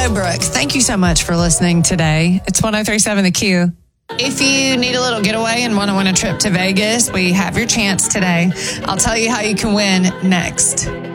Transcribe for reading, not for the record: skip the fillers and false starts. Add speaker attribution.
Speaker 1: Meadowbrook, thank you so much for listening today. It's 103.7 The Q. If you need a little getaway and want to win a trip to Vegas, we have your chance today. I'll tell you how you can win next.